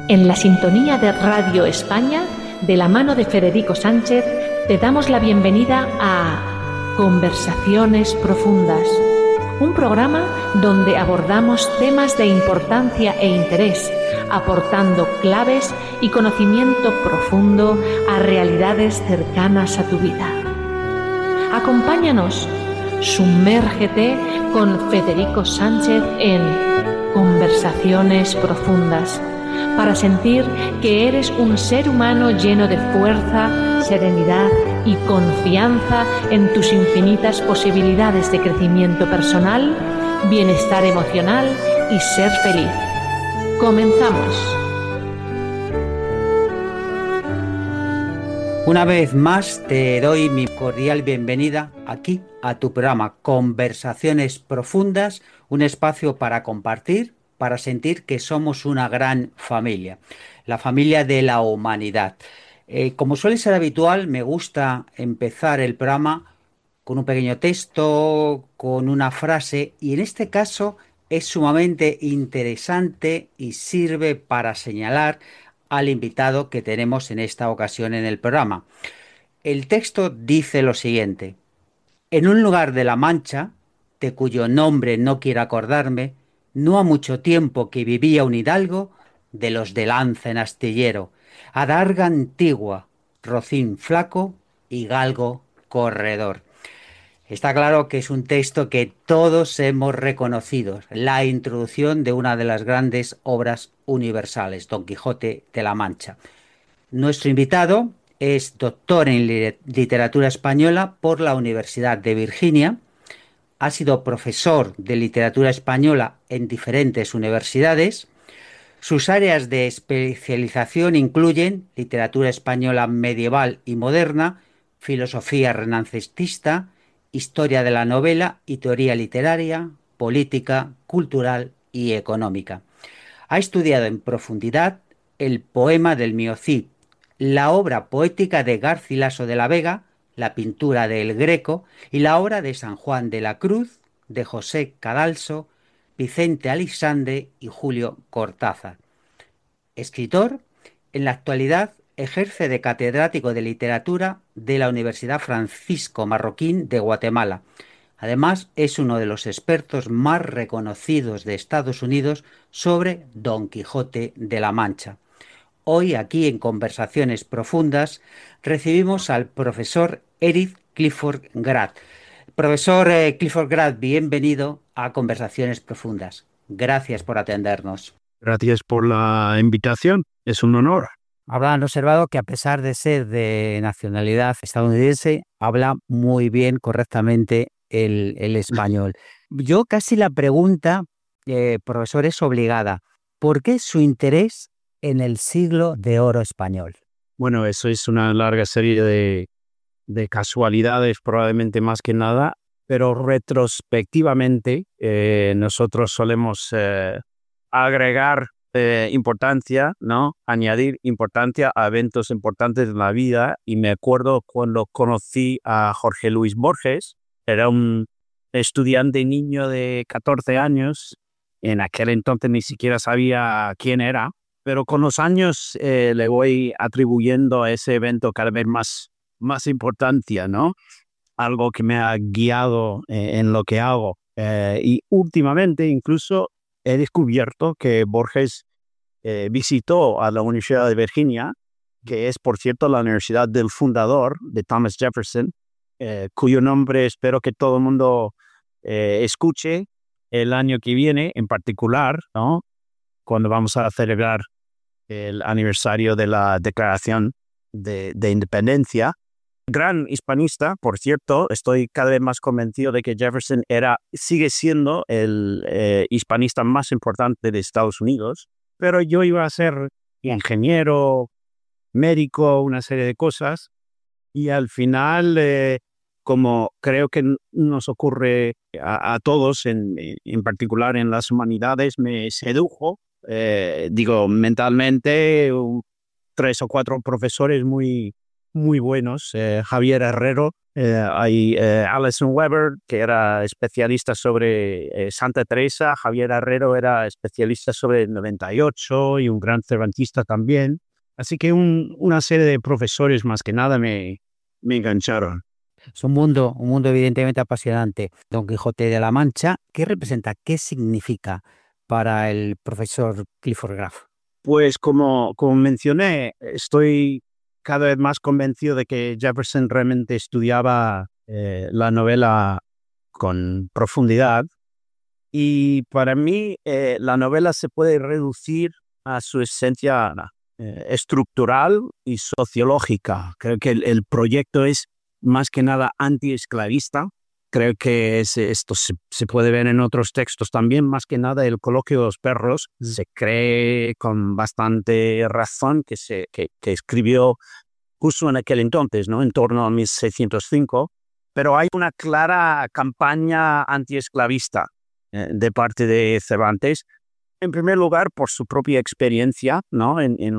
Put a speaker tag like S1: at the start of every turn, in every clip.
S1: En la sintonía de Radio España, de la mano de Federico Sánchez, te damos la bienvenida a Conversaciones Profundas, un programa donde abordamos temas de importancia e interés, aportando claves y conocimiento profundo a realidades cercanas a tu vida. Acompáñanos, sumérgete con Federico Sánchez en Conversaciones Profundas, para sentir que eres un ser humano lleno de fuerza, serenidad y confianza en tus infinitas posibilidades de crecimiento personal, bienestar emocional y ser feliz. Comenzamos.
S2: Una vez más te doy mi cordial bienvenida aquí a tu programa Conversaciones Profundas, un espacio para compartir, para sentir que somos una gran familia, la familia de la humanidad. Como suele ser habitual, me gusta empezar el programa con un pequeño texto, con una frase, y en este caso es sumamente interesante y sirve para señalar al invitado que tenemos en esta ocasión en el programa. El texto dice lo siguiente: en un lugar de la Mancha, de cuyo nombre no quiero acordarme, no ha mucho tiempo que vivía un hidalgo de los de lanza en astillero, adarga antigua, rocín flaco y galgo corredor. Está claro que es un texto que todos hemos reconocido, la introducción de una de las grandes obras universales, Don Quijote de la Mancha. Nuestro invitado es doctor en literatura española por la Universidad de Virginia, ha sido profesor de literatura española en diferentes universidades. Sus áreas de especialización incluyen literatura española medieval y moderna, filosofía renacentista, historia de la novela y teoría literaria, política, cultural y económica. Ha estudiado en profundidad el poema del Mío Cid, la obra poética de Garcilaso de la Vega, la pintura de El Greco y la obra de San Juan de la Cruz, de José Cadalso, Vicente Aleixandre y Julio Cortázar. Escritor, en la actualidad ejerce de catedrático de literatura de la Universidad Francisco Marroquín de Guatemala. Además, es uno de los expertos más reconocidos de Estados Unidos sobre Don Quijote de la Mancha. Hoy, aquí en Conversaciones Profundas, recibimos al profesor Eric Clifford Grad. Profesor Clifford Grad, bienvenido a Conversaciones Profundas. Gracias por atendernos.
S3: Gracias por la invitación, es un honor.
S2: Habrán observado que a pesar de ser de nacionalidad estadounidense, habla muy bien, correctamente el español. Yo casi la pregunta, profesor, es obligada. ¿Por qué su interés en el siglo de oro español?
S3: Bueno, eso es una larga serie de casualidades, probablemente más que nada, pero retrospectivamente nosotros solemos agregar importancia, ¿no? Añadir importancia a eventos importantes de la vida, y me acuerdo cuando conocí a Jorge Luis Borges. Era un estudiante niño de 14 años, en aquel entonces ni siquiera sabía quién era, pero con los años le voy atribuyendo a ese evento cada vez más importancia, ¿no? Algo que me ha guiado en lo que hago. Y últimamente incluso he descubierto que Borges visitó a la Universidad de Virginia, que es, por cierto, la universidad del fundador de Thomas Jefferson, cuyo nombre espero que todo el mundo escuche el año que viene, en particular, ¿no? Cuando vamos a celebrar el aniversario de la Declaración de Independencia. Gran hispanista, por cierto. Estoy cada vez más convencido de que Jefferson sigue siendo el hispanista más importante de Estados Unidos, pero yo iba a ser ingeniero, médico, una serie de cosas, y al final, como creo que nos ocurre a todos, en particular en las humanidades, me sedujo, mentalmente, 3 o 4 profesores muy muy buenos. Javier Herrero, hay Alison Weber, que era especialista sobre Santa Teresa. Javier Herrero era especialista sobre el 98 y un gran cervantista también. Así que una serie de profesores más que nada me engancharon.
S2: Es un mundo evidentemente apasionante. Don Quijote de la Mancha, ¿qué representa? ¿Qué significa para el profesor Clifford Graff?
S3: Pues como mencioné, estoy cada vez más convencido de que Jefferson realmente estudiaba la novela con profundidad. Y para mí, la novela se puede reducir a su esencia estructural y sociológica. Creo que el proyecto es más que nada antiesclavista. Creo que esto se puede ver en otros textos también. Más que nada, el coloquio de los perros se cree con bastante razón que escribió justo en aquel entonces, ¿no? En torno a 1605. Pero hay una clara campaña antiesclavista de parte de Cervantes. En primer lugar, por su propia experiencia, ¿no? En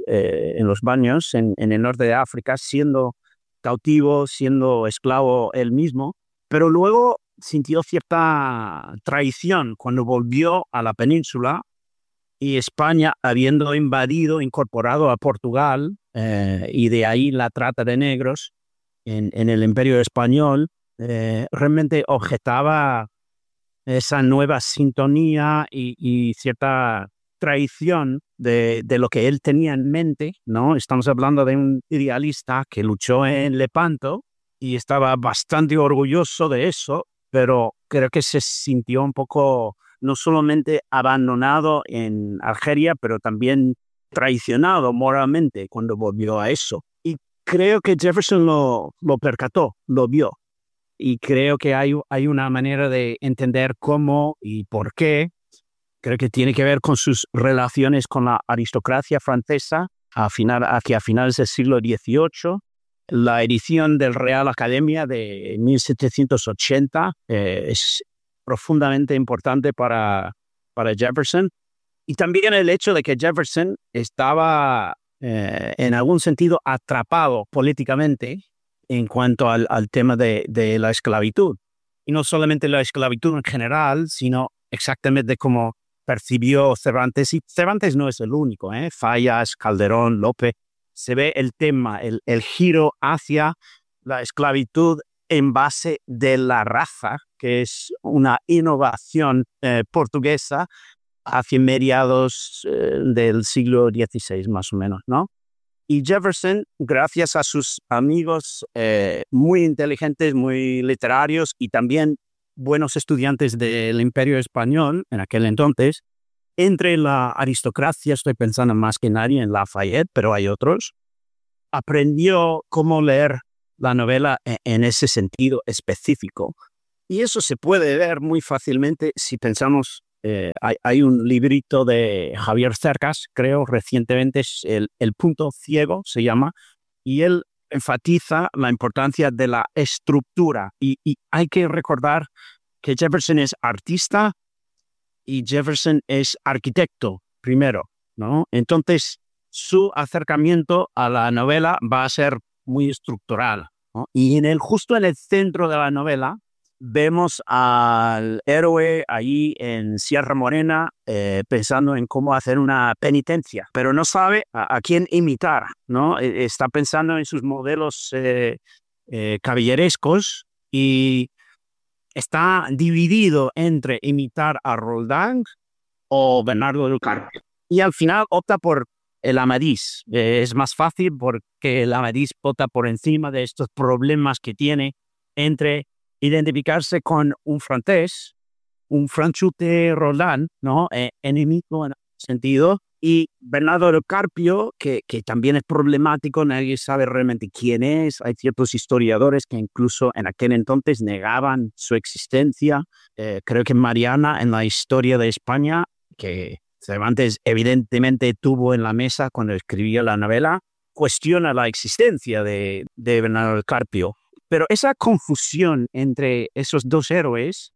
S3: los baños en el norte de África, siendo cautivo, siendo esclavo él mismo, pero luego sintió cierta traición cuando volvió a la península y España, habiendo incorporado a Portugal, y de ahí la trata de negros en el Imperio Español, realmente objetaba esa nueva sintonía y cierta traición de lo que él tenía en mente, ¿no? Estamos hablando de un idealista que luchó en Lepanto y estaba bastante orgulloso de eso, pero creo que se sintió un poco no solamente abandonado en Argelia, pero también traicionado moralmente cuando volvió a eso. Y creo que Jefferson lo percató, lo vio. Y creo que hay una manera de entender cómo y por qué. Creo que tiene que ver con sus relaciones con la aristocracia francesa hacia finales del siglo XVIII. La edición del Real Academia de 1780 es profundamente importante para Jefferson. Y también el hecho de que Jefferson estaba en algún sentido atrapado políticamente en cuanto al tema de la esclavitud. Y no solamente la esclavitud en general, sino exactamente como percibió Cervantes. Y Cervantes no es el único, Fallas, Calderón, Lope. Se ve el tema, el giro hacia la esclavitud en base de la raza, que es una innovación portuguesa hacia mediados del siglo XVI, más o menos, ¿no? Y Jefferson, gracias a sus amigos muy inteligentes, muy literarios y también buenos estudiantes del Imperio Español en aquel entonces, entre la aristocracia, estoy pensando más que nadie en Lafayette, pero hay otros, aprendió cómo leer la novela en ese sentido específico. Y eso se puede ver muy fácilmente si pensamos. Hay un librito de Javier Cercas, creo, recientemente, es el punto ciego, se llama, y él enfatiza la importancia de la estructura. Y hay que recordar que Jefferson es artista y Jefferson es arquitecto primero, ¿no? Entonces, su acercamiento a la novela va a ser muy estructural, ¿no? Y justo en el centro de la novela, vemos al héroe ahí en Sierra Morena pensando en cómo hacer una penitencia, pero no sabe a quién imitar, ¿no? Está pensando en sus modelos caballerescos y está dividido entre imitar a Roldán o Bernardo del Carpio. Y al final opta por el Amadís. Es más fácil porque el Amadís opta por encima de estos problemas que tiene entre identificarse con un francés, un franchute Roldán, ¿no? Enemigo en ese sentido, y Bernardo del Carpio, que también es problemático, nadie sabe realmente quién es, hay ciertos historiadores que incluso en aquel entonces negaban su existencia. Creo que Mariana, en la historia de España, que Cervantes evidentemente tuvo en la mesa cuando escribía la novela, cuestiona la existencia de Bernardo del Carpio. Pero esa confusión entre esos dos héroes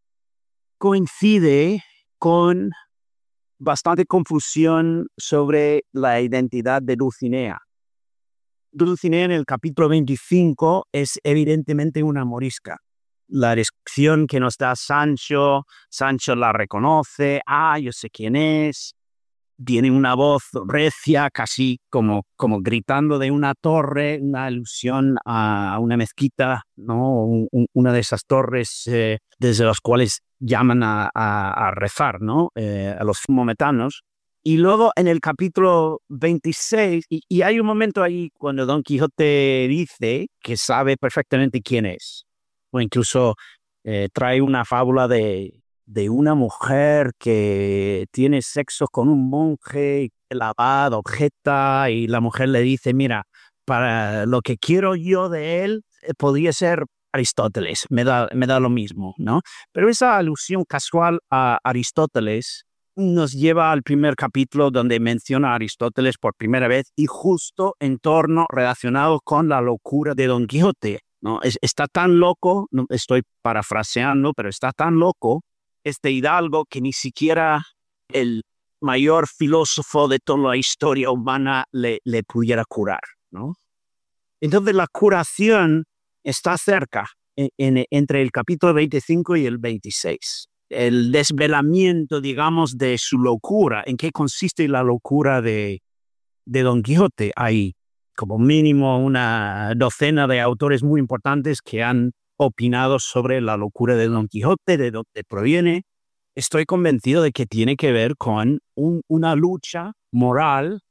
S3: coincide con bastante confusión sobre la identidad de Dulcinea. Dulcinea en el capítulo 25 es evidentemente una morisca. La descripción que nos da Sancho, Sancho la reconoce, yo sé quién es, tiene una voz recia, casi como gritando de una torre, una alusión a una mezquita, ¿no? Una de esas torres desde las cuales llaman a rezar, ¿no? A los maometanos. Y luego en el capítulo 26, y hay un momento ahí cuando Don Quijote dice que sabe perfectamente quién es, o incluso trae una fábula de una mujer que tiene sexo con un monje, el abad objeta y la mujer le dice, mira, para lo que quiero yo de él, podría ser Aristóteles, me da lo mismo, ¿no? Pero esa alusión casual a Aristóteles nos lleva al primer capítulo donde menciona a Aristóteles por primera vez y justo en torno relacionado con la locura de Don Quijote, ¿no? Está tan loco, no, estoy parafraseando, pero está tan loco este hidalgo que ni siquiera el mayor filósofo de toda la historia humana le pudiera curar, ¿no? Entonces la curación está cerca, entre el capítulo 25 y el 26. El desvelamiento, digamos, de su locura. ¿En qué consiste la locura de Don Quijote? Hay como mínimo una docena de autores muy importantes que han opinado sobre la locura de Don Quijote, de dónde proviene. Estoy convencido de que tiene que ver con una lucha moral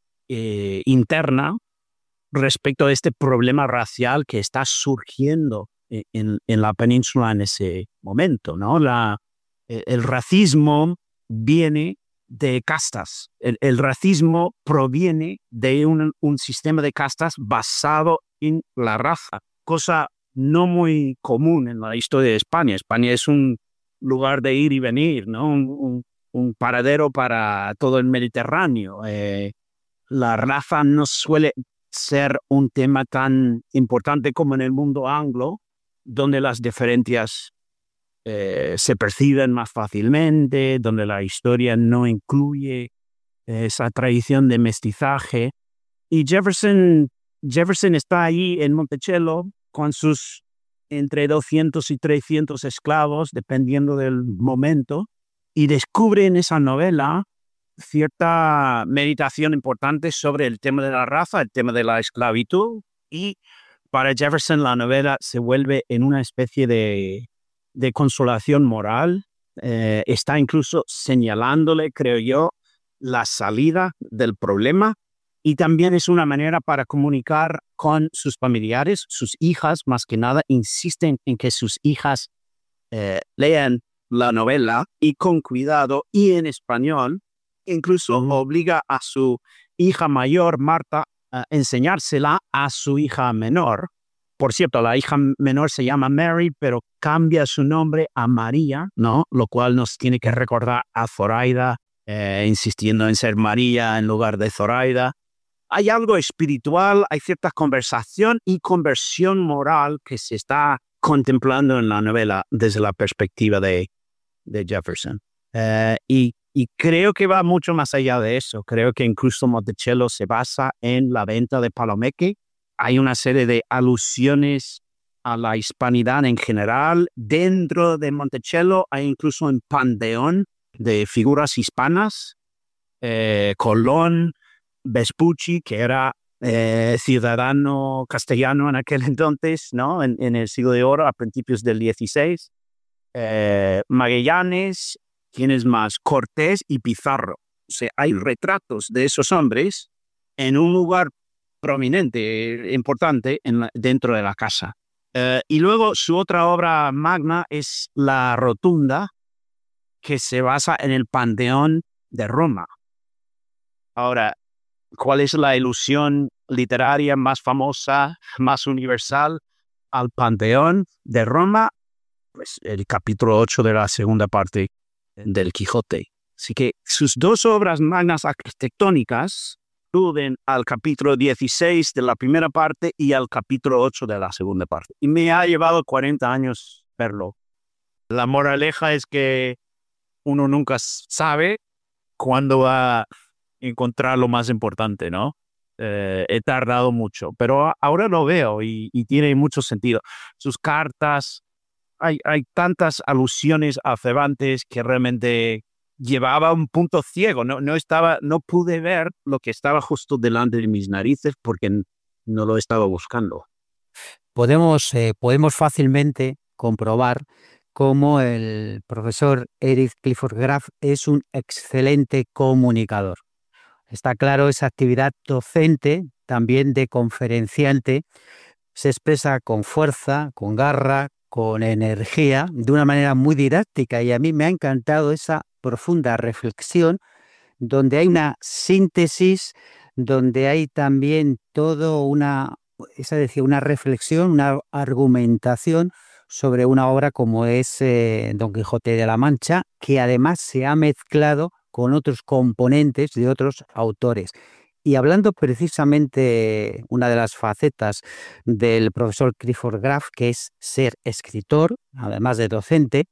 S3: interna respecto a este problema racial que está surgiendo en la península en ese momento, ¿no? El racismo viene de castas. El racismo proviene de un sistema de castas basado en la raza, cosa no muy común en la historia de España. España es un lugar de ir y venir, ¿no? Un paradero para todo el Mediterráneo. La raza no suele ser un tema tan importante como en el mundo anglo, donde las diferencias se perciben más fácilmente, donde la historia no incluye esa tradición de mestizaje. Y Jefferson está ahí en Monticello con sus entre 200 y 300 esclavos, dependiendo del momento, y descubre en esa novela cierta meditación importante sobre el tema de la raza, el tema de la esclavitud, y para Jefferson la novela se vuelve en una especie de consolación moral. Está incluso señalándole, creo yo, la salida del problema, y también es una manera para comunicar con sus familiares, sus hijas, más que nada, insisten en que sus hijas lean la novela y con cuidado y en español. Incluso obliga a su hija mayor, Marta, a enseñársela a su hija menor. Por cierto, la hija menor se llama Mary, pero cambia su nombre a María, ¿no? Lo cual nos tiene que recordar a Zoraida, insistiendo en ser María en lugar de Zoraida. Hay algo espiritual, hay cierta conversación y conversión moral que se está contemplando en la novela desde la perspectiva de Jefferson. Y creo que va mucho más allá de eso. Creo que incluso Monticello se basa en la venta de Palomeque. Hay una serie de alusiones a la hispanidad en general. Dentro de Monticello hay incluso un panteón de figuras hispanas. Colón, Vespucci, que era ciudadano castellano en aquel entonces, ¿no? En el siglo de oro, a principios del 16. Magallanes, ¿quién es más? Cortés y Pizarro. O sea, hay retratos de esos hombres en un lugar prominente, importante, dentro de la casa. Y luego su otra obra magna es La Rotunda, que se basa en el Panteón de Roma. Ahora, ¿cuál es la ilusión literaria más famosa, más universal al Panteón de Roma? Pues el capítulo 8 de la segunda parte del Quijote. Así que sus dos obras magnas arquitectónicas aluden al capítulo 16 de la primera parte y al capítulo 8 de la segunda parte. Y me ha llevado 40 años verlo. La moraleja es que uno nunca sabe cuándo va a encontrar lo más importante, ¿no? he tardado mucho, pero ahora lo veo y tiene mucho sentido. Sus cartas, hay tantas alusiones a Cervantes que realmente llevaba un punto ciego. No pude ver lo que estaba justo delante de mis narices porque no lo estaba buscando.
S2: Podemos fácilmente comprobar cómo el profesor Eric Clifford Graf es un excelente comunicador. Está claro, esa actividad docente, también de conferenciante, se expresa con fuerza, con garra, con energía, de una manera muy didáctica, y a mí me ha encantado esa profunda reflexión donde hay una síntesis, donde hay también una reflexión, una argumentación sobre una obra como es Don Quijote de la Mancha, que además se ha mezclado con otros componentes de otros autores. Y hablando precisamente una de las facetas del profesor Clifford Graf, que es ser escritor, además de docente,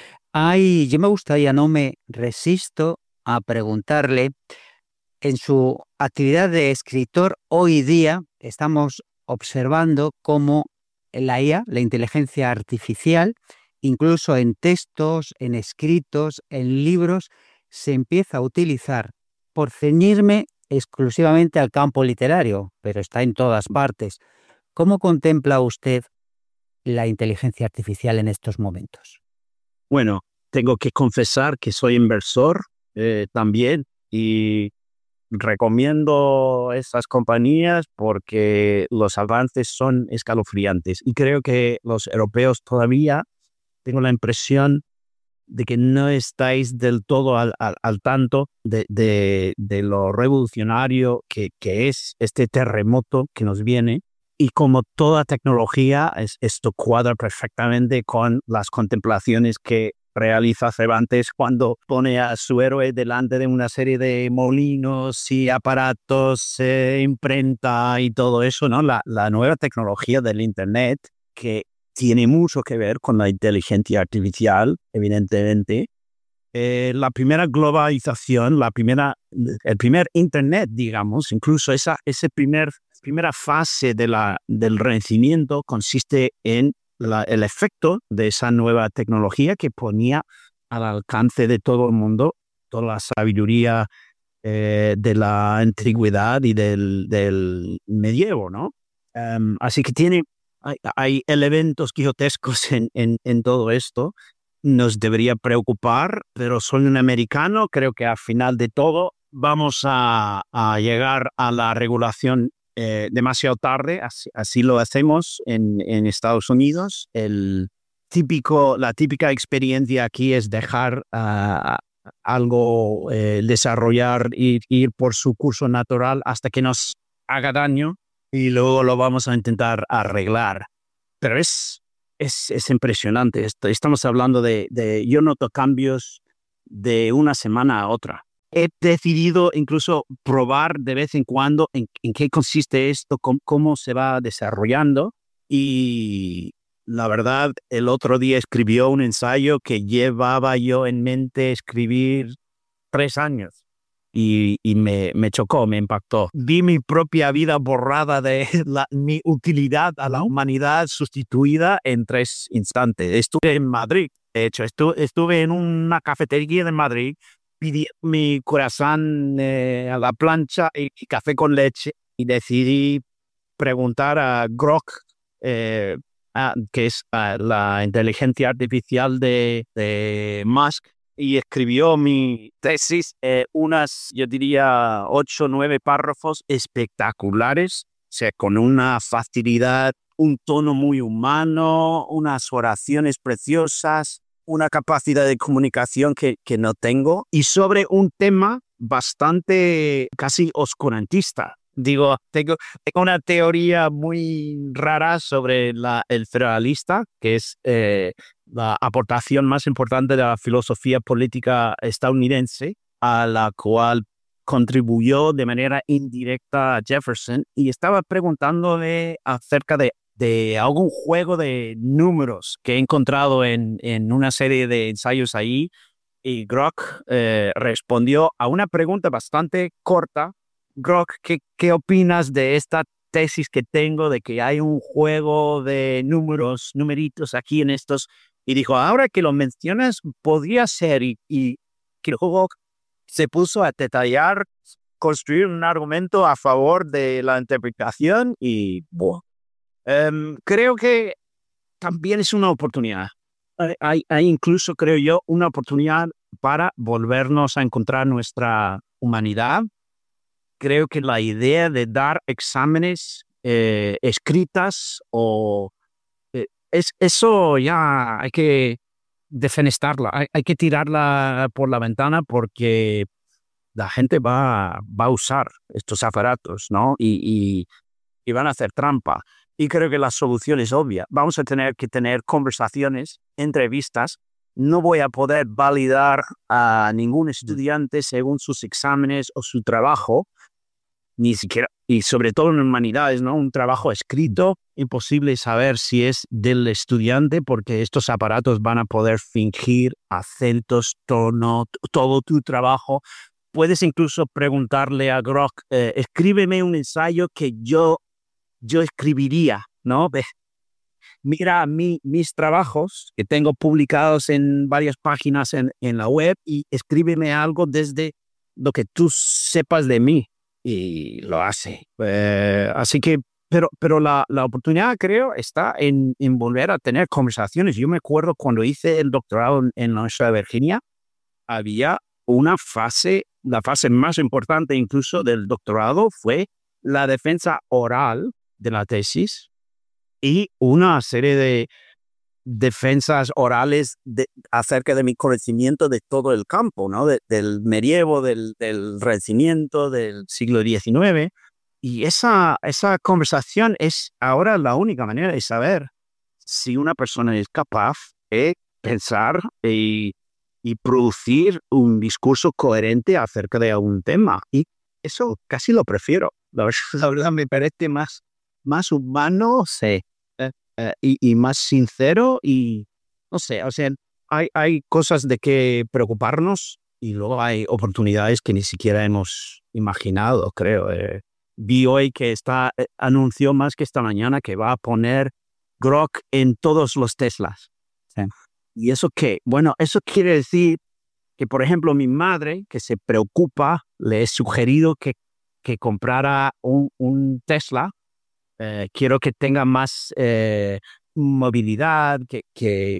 S2: yo me gustaría, no me resisto a preguntarle, en su actividad de escritor, hoy día estamos observando cómo la IA, la inteligencia artificial, incluso en textos, en escritos, en libros, se empieza a utilizar, por ceñirme exclusivamente al campo literario, pero está en todas partes. ¿Cómo contempla usted la inteligencia artificial en estos momentos?
S3: Bueno, tengo que confesar que soy inversor también y recomiendo esas compañías porque los avances son escalofriantes y creo que los europeos todavía, tengo la impresión de que no estáis del todo al tanto de lo revolucionario que es este terremoto que nos viene. Y como toda tecnología, esto cuadra perfectamente con las contemplaciones que realiza Cervantes cuando pone a su héroe delante de una serie de molinos y aparatos, imprenta y todo eso, ¿no? La nueva tecnología del Internet, que tiene mucho que ver con la inteligencia artificial, evidentemente. La primera globalización, el primer Internet, digamos, incluso esa primera fase del Renacimiento consiste en el efecto de esa nueva tecnología que ponía al alcance de todo el mundo toda la sabiduría de la antigüedad y del medievo, ¿no? Así que hay elementos quijotescos en todo esto. Nos debería preocupar, pero soy un americano, creo que al final de todo vamos a llegar a la regulación demasiado tarde, así lo hacemos en Estados Unidos. La típica experiencia aquí es dejar algo desarrollar, ir por su curso natural hasta que nos haga daño y luego lo vamos a intentar arreglar. Pero es impresionante. Estamos hablando yo noto cambios de una semana a otra. He decidido incluso probar de vez en cuando en qué consiste esto, cómo se va desarrollando. Y la verdad, el otro día escribió un ensayo que llevaba yo en mente escribir 3 años. Y me chocó, me impactó. Vi mi propia vida borrada de mi utilidad a la humanidad sustituida en 3 instantes. Estuve en Madrid, de hecho, estuve en una cafetería de Madrid, pedí mi croissant a la plancha y café con leche y decidí preguntar a Grok, que es la inteligencia artificial de Musk, y escribió mi tesis, yo diría 8 o 9 párrafos espectaculares, o sea, con una facilidad, un tono muy humano, unas oraciones preciosas, una capacidad de comunicación que no tengo, y sobre un tema bastante casi oscurantista. Digo, tengo una teoría muy rara sobre el federalista, que es la aportación más importante de la filosofía política estadounidense, a la cual contribuyó de manera indirecta a Jefferson, y estaba preguntándole acerca de algún juego de números que he encontrado en una serie de ensayos ahí, y Grok respondió a una pregunta bastante corta, Grok, ¿qué opinas de esta tesis que tengo de que hay un juego de numeritos aquí en estos? Y dijo, ahora que lo mencionas, podría ser. Y que luego se puso a detallar, construir un argumento a favor de la interpretación y creo que también es una oportunidad. Hay incluso, creo yo, una oportunidad para volvernos a encontrar nuestra humanidad. Creo que la idea de dar exámenes escritas eso ya hay que defenestrarla, hay que tirarla por la ventana porque la gente va a usar estos aparatos, ¿no? Y van a hacer trampa. Y creo que la solución es obvia. Vamos a tener que tener conversaciones, entrevistas. No voy a poder validar a ningún estudiante según sus exámenes o su trabajo, ni siquiera, y sobre todo en humanidades, ¿no? Un trabajo escrito, imposible saber si es del estudiante porque estos aparatos van a poder fingir acentos, tono, todo tu trabajo. Puedes incluso preguntarle a Grok, escríbeme un ensayo que yo escribiría, ¿no? Mira mis trabajos que tengo publicados en varias páginas en la web y escríbeme algo desde lo que tú sepas de mí. Y lo hace. Así que, pero la oportunidad, creo, está en volver a tener conversaciones. Yo me acuerdo cuando hice el doctorado en la Universidad de Virginia, había una fase, la fase más importante incluso del doctorado fue la defensa oral de la tesis y una serie de defensas orales acerca de mi conocimiento de todo el campo, ¿no? Del medievo, del Renacimiento, del siglo XIX. Y esa conversación es ahora la única manera de saber si una persona es capaz de pensar y producir un discurso coherente acerca de algún tema. Y eso casi lo prefiero. La verdad me parece más humano, sí. Y más sincero y no sé, o sea, hay cosas de que preocuparnos y luego hay oportunidades que ni siquiera hemos imaginado, creo. Vi hoy que anunció más que esta mañana que va a poner Grok en todos los Teslas. Sí. ¿Y eso qué? Bueno, eso quiere decir que, por ejemplo, mi madre, que se preocupa, le he sugerido que comprara un Tesla. Quiero que tenga más movilidad, que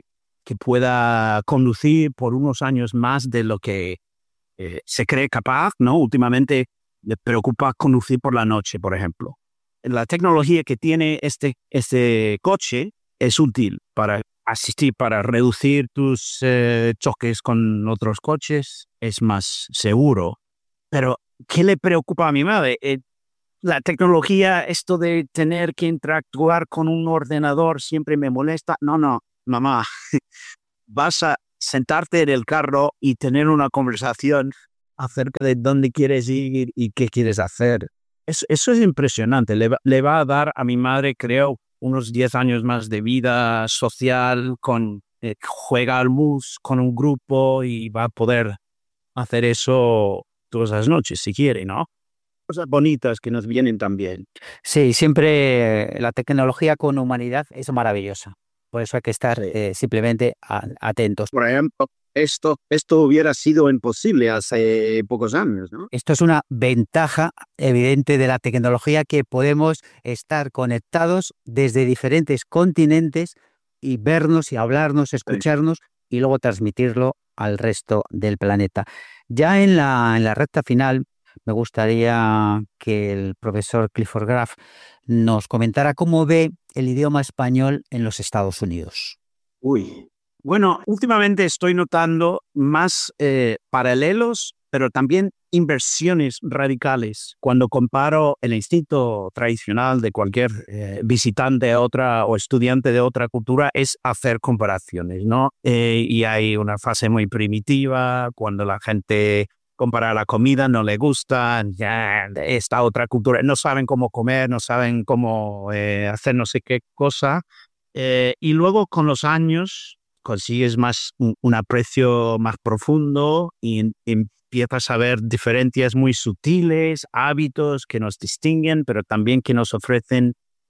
S3: pueda conducir por unos años más de lo que se cree capaz, ¿no? Últimamente le preocupa conducir por la noche, por ejemplo. La tecnología que tiene este coche es útil para asistir, para reducir tus choques con otros coches, es más seguro. Pero, ¿qué le preocupa a mi madre? La tecnología, esto de tener que interactuar con un ordenador siempre me molesta. No, mamá, vas a sentarte en el carro y tener una conversación acerca de dónde quieres ir y qué quieres hacer. Eso es impresionante. Le va a dar a mi madre, creo, unos 10 años más de vida social, juega al mus con un grupo y va a poder hacer eso todas las noches si quiere, ¿no? Cosas bonitas que nos vienen también.
S2: Sí, siempre la tecnología con humanidad es maravillosa. Por eso hay que estar simplemente atentos.
S3: Por ejemplo, esto hubiera sido imposible hace pocos años, ¿no?
S2: Esto es una ventaja evidente de la tecnología, que podemos estar conectados desde diferentes continentes y vernos y hablarnos, escucharnos y luego transmitirlo al resto del planeta. Ya en la recta final, me gustaría que el profesor Clifford Graff nos comentara cómo ve el idioma español en los Estados Unidos.
S3: Bueno, últimamente estoy notando más paralelos, pero también inversiones radicales. Cuando comparo el instinto tradicional de cualquier visitante a otra o estudiante de otra cultura es hacer comparaciones, ¿no? Y hay una fase muy primitiva cuando la gente compara la comida, no le gusta, ya esta otra cultura, no saben cómo comer, no saben cómo hacer no sé qué cosa. Y luego con los años consigues un aprecio más profundo y empiezas a ver diferencias muy sutiles, hábitos que nos distinguen, pero también que nos ofrecen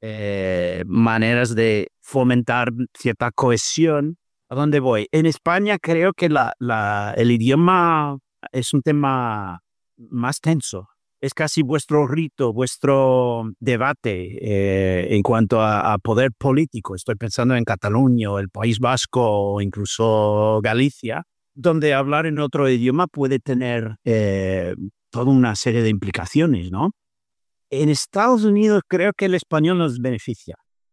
S3: maneras de fomentar cierta cohesión. ¿A dónde voy? En España creo que el idioma es un tema más tenso. Es casi vuestro rito, vuestro debate en cuanto a poder político. Estoy pensando en Cataluña o el País Vasco o incluso Galicia, donde hablar en otro idioma puede tener toda una serie de implicaciones, ¿no? En Estados Unidos creo que el español nos beneficia.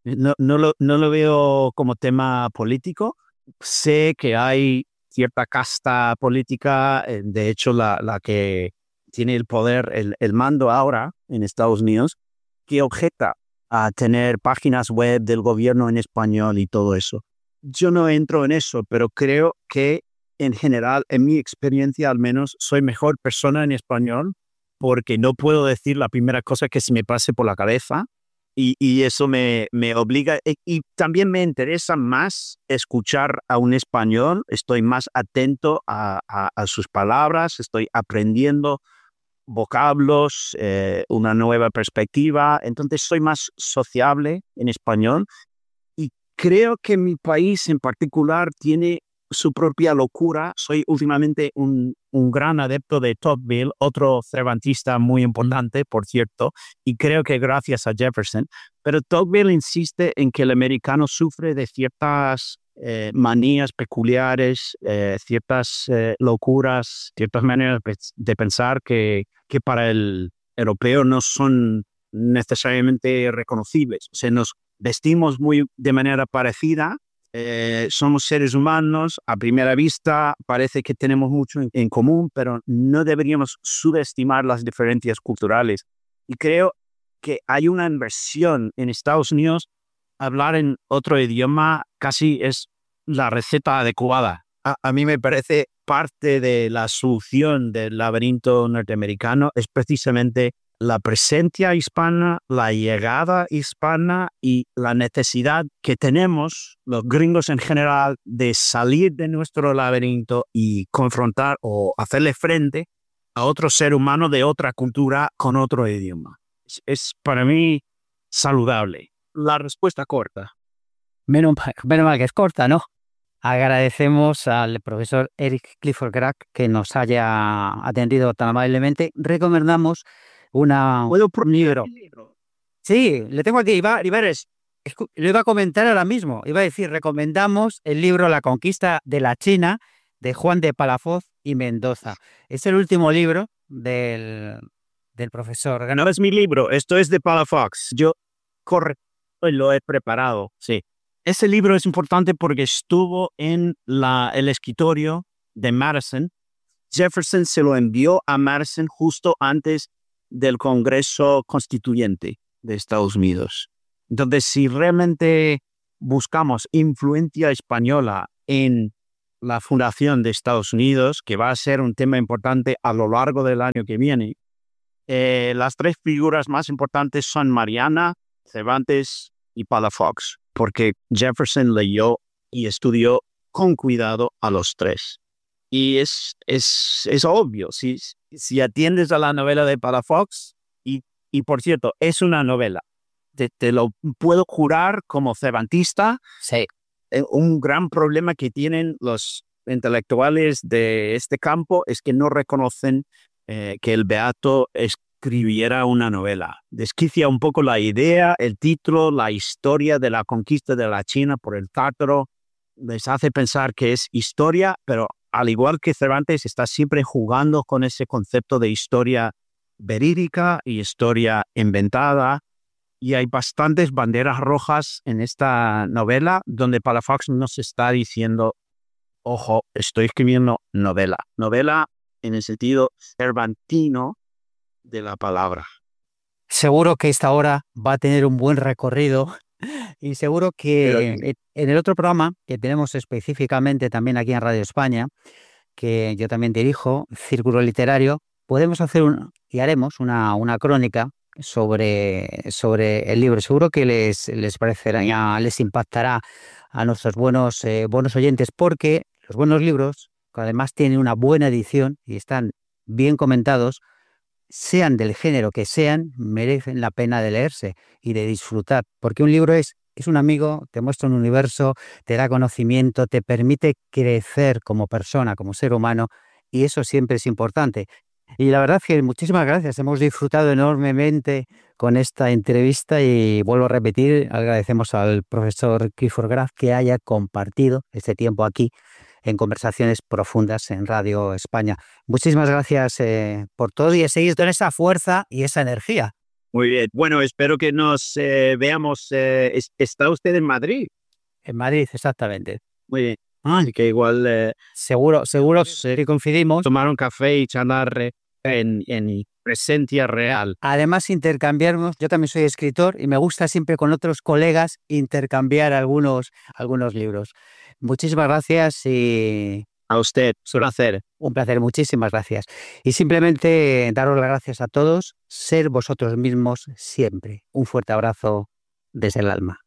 S3: No lo veo como tema político. Sé que hay cierta casta política, de hecho la que tiene el poder, el mando ahora en Estados Unidos, que objeta a tener páginas web del gobierno en español y todo eso. Yo no entro en eso, pero creo que en general, en mi experiencia al menos, soy mejor persona en español porque no puedo decir la primera cosa que se me pase por la cabeza y eso me obliga. Y también me interesa más escuchar a un español, estoy más atento a sus palabras, estoy aprendiendo vocablos, una nueva perspectiva, entonces soy más sociable en español y creo que mi país en particular tiene su propia locura. Soy últimamente un gran adepto de Tocqueville, otro cervantista muy importante, por cierto, y creo que gracias a Jefferson, pero Tocqueville insiste en que el americano sufre de ciertas manías peculiares, ciertas locuras, ciertas maneras de pensar que para el europeo no son necesariamente reconocibles. O sea, nos vestimos de manera parecida, somos seres humanos, a primera vista parece que tenemos mucho en común, pero no deberíamos subestimar las diferencias culturales. Y creo que hay una inversión en Estados Unidos. Hablar en otro idioma casi es la receta adecuada. A mí me parece parte de la solución del laberinto norteamericano es precisamente la presencia hispana, la llegada hispana y la necesidad que tenemos los gringos en general de salir de nuestro laberinto y confrontar o hacerle frente a otro ser humano de otra cultura con otro idioma. Es para mí saludable. La respuesta corta.
S4: Menos mal que es corta, ¿no? Agradecemos al profesor Eric Clifford Crack que nos haya atendido tan amablemente. Recomendamos un libro. Sí, le tengo aquí. Lo iba a comentar ahora mismo. Iba a decir, recomendamos el libro La conquista de la China de Juan de Palafox y Mendoza. Es el último libro del profesor.
S3: No es mi libro, esto es de Palafox. Yo lo he preparado, sí. Ese libro es importante porque estuvo en el escritorio de Madison. Jefferson se lo envió a Madison justo antes del Congreso Constituyente de Estados Unidos. Entonces, si realmente buscamos influencia española en la fundación de Estados Unidos, que va a ser un tema importante a lo largo del año que viene, las tres figuras más importantes son Mariana, Cervantes y Palafox, porque Jefferson leyó y estudió con cuidado a los tres. Y es obvio, si atiendes a la novela de Palafox, y por cierto, es una novela, te lo puedo jurar como cervantista,
S4: sí.
S3: Un gran problema que tienen los intelectuales de este campo es que no reconocen que el Beato escribiera una novela. Desquicia un poco la idea, el título, la historia de la conquista de la China por el tártaro. Les hace pensar que es historia, pero al igual que Cervantes está siempre jugando con ese concepto de historia verídica y historia inventada. Y hay bastantes banderas rojas en esta novela donde Palafox nos está diciendo, ojo, estoy escribiendo novela. Novela en el sentido cervantino de la palabra.
S4: Seguro que esta hora va a tener un buen recorrido y seguro que en el otro programa que tenemos específicamente también aquí en Radio España, que yo también dirijo, Círculo Literario, podemos hacer y haremos una crónica sobre el libro. Seguro que les parecerá, les impactará a nuestros buenos oyentes, porque los buenos libros, que además tienen una buena edición y están bien comentados, sean del género que sean, merecen la pena de leerse y de disfrutar, porque un libro es un amigo, te muestra un universo, te da conocimiento, te permite crecer como persona, como ser humano, y eso siempre es importante. Y la verdad es que muchísimas gracias, hemos disfrutado enormemente con esta entrevista y vuelvo a repetir, agradecemos al profesor Clifford Graff que haya compartido este tiempo aquí en Conversaciones Profundas en Radio España. Muchísimas gracias por todo y seguir con esa fuerza y esa energía.
S3: Muy bien. Bueno, espero que nos veamos. ¿Está usted en Madrid?
S4: En Madrid, exactamente.
S3: Muy bien. Así que igual
S4: seguro que coincidimos.
S3: Tomar un café y charlar en presencia real.
S4: Además, intercambiarnos. Yo también soy escritor y me gusta siempre con otros colegas intercambiar algunos libros. Muchísimas gracias y...
S3: A usted, es un placer.
S4: Un placer, muchísimas gracias. Y simplemente daros las gracias a todos, ser vosotros mismos siempre. Un fuerte abrazo desde el alma.